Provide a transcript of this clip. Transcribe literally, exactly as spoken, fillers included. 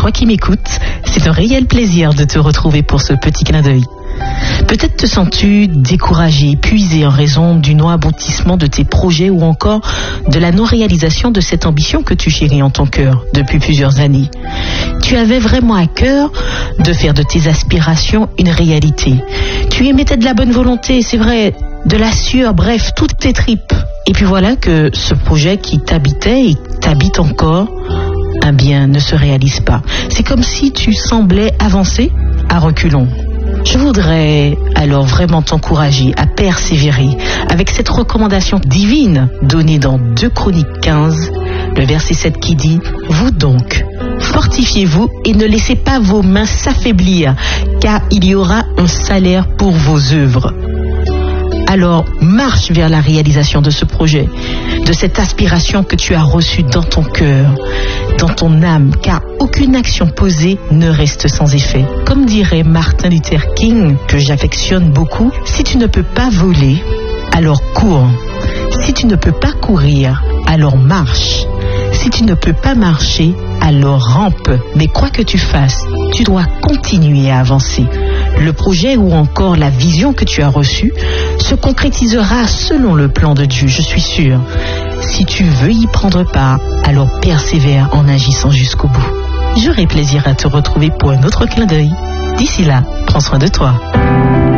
toi qui m'écoutes, c'est un réel plaisir de te retrouver pour ce petit clin d'œil. Peut-être te sens-tu découragé, épuisé en raison du non-aboutissement de tes projets ou encore de la non-réalisation de cette ambition que tu chéris en ton cœur depuis plusieurs années. Tu avais vraiment à cœur de faire de tes aspirations une réalité. Tu y mettais de la bonne volonté, c'est vrai, de la sueur, bref, toutes tes tripes. Et puis voilà que ce projet qui t'habitait et t'habite encore, eh bien, ne se réalise pas. C'est comme si tu semblais avancer à reculons. Je voudrais alors vraiment t'encourager à persévérer avec cette recommandation divine donnée dans deux Chroniques quinze, le verset sept qui dit « Vous donc, fortifiez-vous et ne laissez pas vos mains s'affaiblir, car il y aura un salaire pour vos œuvres. » Alors marche vers la réalisation de ce projet, de cette aspiration que tu as reçue dans ton cœur, dans ton âme, car aucune action posée ne reste sans effet. Comme dirait Martin Luther King, que j'affectionne beaucoup, si tu ne peux pas voler, alors cours. Si tu ne peux pas courir, alors marche. Si tu ne peux pas marcher, alors rampe. Mais quoi que tu fasses, tu dois continuer à avancer. Le projet ou encore la vision que tu as reçue se concrétisera selon le plan de Dieu, je suis sûre. Si tu veux y prendre part, alors persévère en agissant jusqu'au bout. J'aurai plaisir à te retrouver pour un autre clin d'œil. D'ici là, prends soin de toi.